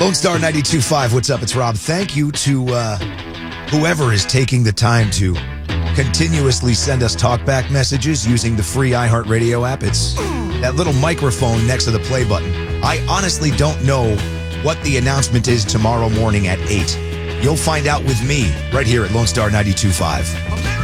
Lone Star 92.5, what's up? It's Rob. Thank you to whoever is taking the time to continuously send us talkback messages using the free iHeartRadio app. It's that little microphone next to the play button. I honestly don't know what the announcement is tomorrow morning at 8. You'll find out with me right here at Lone Star 92.5.